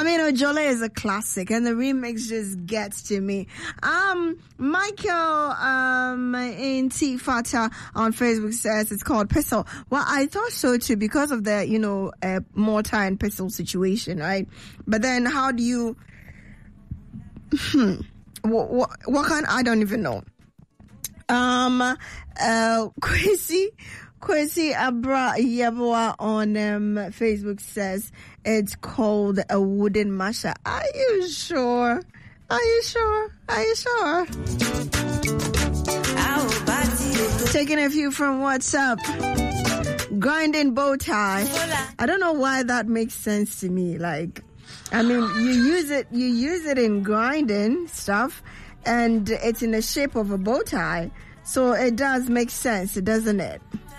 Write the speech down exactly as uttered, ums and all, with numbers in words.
I mean, Ojole is a classic, and the remix just gets to me. Um, Michael, um, in T Fata on Facebook says it's called Pistol. Well, I thought so too because of the, you know, uh, mortar and pistol situation, right? But then how do you, hmm, what, what, what kind, I don't even know. Um, uh, Kwesi, Kwesi Abra Yabwa on um, Facebook says it's called a wooden masher. Are you sure? Are you sure? Are you sure? Taking a few from WhatsApp. Grinding bow tie. I don't know why that makes sense to me. Like, I mean, you use it, you use it in grinding stuff, and it's in the shape of a bow tie. So it does make sense, doesn't it?